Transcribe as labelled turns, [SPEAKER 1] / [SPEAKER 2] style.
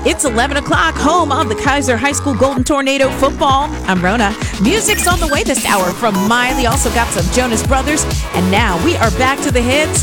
[SPEAKER 1] It's 11 o'clock, home of the Kaiser High School Golden Tornado football. I'm Rona. Music's on the way this hour from Miley. Also got some Jonas Brothers. And now we are back to the hits